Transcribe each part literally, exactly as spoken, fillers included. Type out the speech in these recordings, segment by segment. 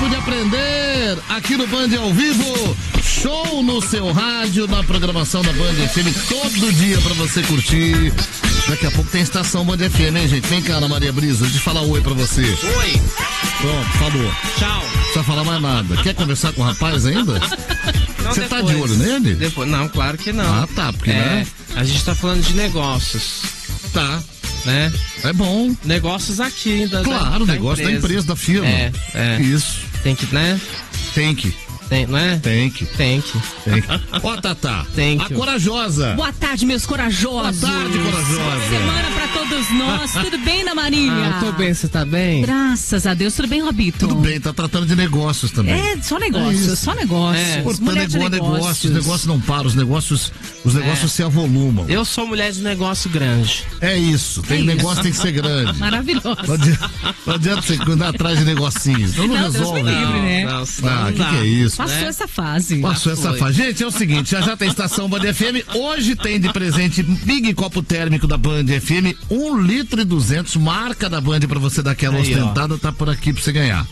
tempo de aprender aqui no Band ao vivo. Show no seu rádio, na programação da Band F M, todo dia pra você curtir. Daqui a pouco tem estação Band F M, hein, gente? Vem cá, Ana Maria Brisa, deixa eu falar oi pra você. Oi. Pronto, falou. Tchau. Não precisa falar mais nada. Quer conversar com o rapaz ainda? Não, você depois. tá de olho nele? Depois, não, claro que não. Ah, tá, porque, é, né? A gente tá falando de negócios. Tá. Né? É bom. Negócios aqui da Claro, da, negócio da empresa. da empresa, da firma. É, é. Isso. Tem que, né? Tem que. Tem, não é? Tem que. Tem que. Tem que. Ó, Tatá. Tem A que. corajosa. Boa tarde, meus corajosos. Boa tarde, corajosa. Semana pra todos nós. Tudo bem, Ana Maria? Ah, tô bem, você tá bem? Graças a Deus. Tudo bem, Robito? Tudo bem, tá tratando de negócios também. É, só negócios, É só negócios. É. Importante Mulher de é negócio, negócios. os negócios não param, os negócios, os negócios É. se avolumam. Eu sou mulher de negócio grande. É isso, tem É isso. negócio tem que ser grande. Maravilhosa. Não adianta, não adianta você andar atrás de negocinhos, então não, Não, Deus resolve. me livre, né? Não, senão Ah, não o que, dá. que é isso? Passou né? essa fase. Passou essa foi. fase. Gente, é o seguinte, já já tem estação Band F M. Hoje tem de presente Big Copo Térmico da Band F M, um litro e duzentos, marca da Band pra você dar aquela Aí, ostentada, tá por aqui pra você ganhar.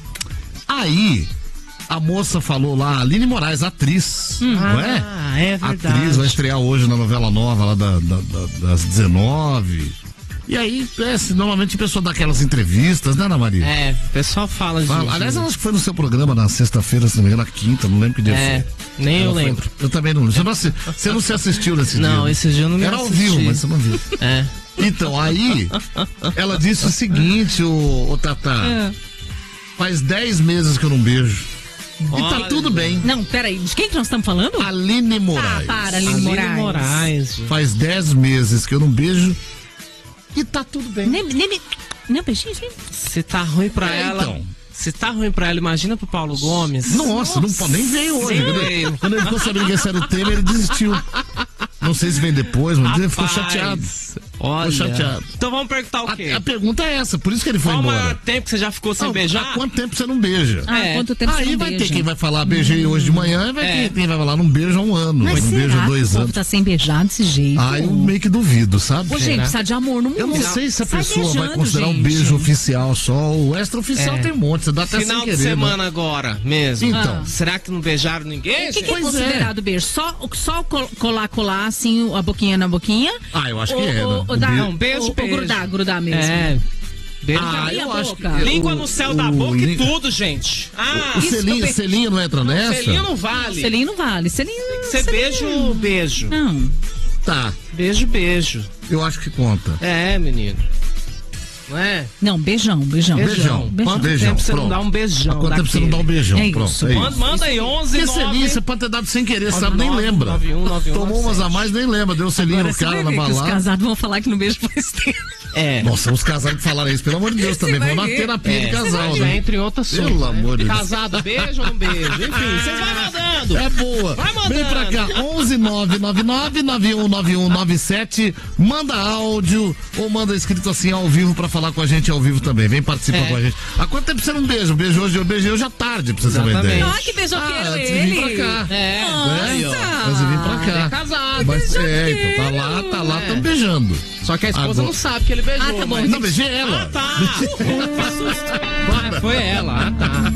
Aí, a moça falou lá, Aline Moraes, atriz, não é? Ah, é verdade. Atriz, vai estrear hoje na novela nova lá da, da- da- das dezenove. E aí, é, se, normalmente a pessoa dá aquelas entrevistas, né, Ana Maria? É, o pessoal fala de... Fala. Aliás, ela acho que foi no seu programa na sexta-feira, se não me engano, na quinta, não lembro que dia É, foi. nem eu Ela foi- lembro. Eu também não lembro. Você não, assi- você não se assistiu nesse dia? Não, né? esse dia eu não me Era ao assisti. vivo, mas você não viu. É. Então, aí, ela disse o seguinte, ô, ô Tatá. É. Faz dez meses que eu não beijo. E tá Olha. tudo bem. Não, peraí. De quem que nós estamos falando? Aline Ah, Moraes. para, Aline Aline Moraes. Moraes. Faz dez meses que eu não beijo. E tá tudo bem. Nem, nem, nem, nem beijinho, gente. Se tá ruim pra É, ela... então. Se tá ruim pra ela, imagina pro Paulo Gomes. Nossa, não pode nem veio hoje. nem Quando veio. ele, quando ele ficou sabendo que esse era o tema, ele desistiu. Não sei se vem depois, mas ele ficou Rapaz, chateado. Olha. Ficou chateado. Então vamos perguntar o quê? A, a pergunta é essa, por isso que ele foi Qual o embora. maior tempo que você já ficou sem Não, beijar? Há quanto tempo você não beija? Ah, É. quanto tempo você Aí não vai beija? ter quem vai falar beijei hoje de manhã e vai É. ter quem vai falar não beija há um ano, Mas não beija será há dois que o anos. povo tá sem beijar desse jeito? Ah, eu meio que duvido, sabe? Ô, gente, precisa de amor no mundo. Eu não sei se a Sai pessoa vai beijando, considerar um gente. beijo oficial só. O extra-oficial É. tem um monte, você dá até Final sem de querer. semana né? agora mesmo. Então. Será que não beijaram ninguém? O que, que é Pois é. considerado beijo? Só, só col- colar, colar, assim, a boquinha na boquinha? Ah, eu acho que Ou- é, né? ou- ou O dar- beijo- Não, beijo, ou- ou beijo. grudar, grudar mesmo. É. Beijo. Ah, Abrir a eu acho que... boca. Língua o- no céu da o boca e lin- tudo, gente. Ah, O isso selinho, que eu pe- selinho não entra nessa? Selinho não vale. Selinho não vale. Selinho. Você selinho- beijo, beijo. Não. Tá, Beijo, beijo. eu acho que conta. É, menino. Não é? Não, beijão, beijão. Beijão. Quanto Beijão, tempo você pronto. não dá um beijão Há quanto tempo você não daquele? dá um beijão? É Pronto, isso. é Manda, isso. manda aí, onze, Porque selinho nove. você pode ter dado sem querer, sabe? Nem nove, lembra. nove um, nove um, Tomou nove umas a sete. mais, nem lembra. Deu selinho Agora no você cara vai na ver que os balada. casados vão falar que não beijo faz tempo. É. Nossa, os casados que falaram isso, pelo amor de Deus, também. vai Vão na ver. terapia de É, casal, já né? entra em outro assunto. Pelo amor de Deus. Casado, beijo ou não beijo? Enfim, vocês vão mandando. É boa. Vai mandando. Vem pra cá, onze nove nove nove nove um nove um nove sete. Manda áudio ou manda escrito assim ao vivo pra falar com a gente ao vivo também. Vem participar É. com a gente. Há quanto tempo você não beija? Beijo hoje, eu beijei hoje à tarde, pra você ter uma Exatamente. ideia. Ah, que beijoqueiro Ah, antes de vir ele. pra cá. É. Nossa. Aí, ó. Antes de vir pra cá. Ele é casado. Mas, é, então tá lá, tá lá, É. tamo beijando. Só que a esposa Agora- não sabe que ele beijou. Ah, tá bom. mas- Não, beijei ela. Ah, tá. Para. Foi ela. Ah, tá.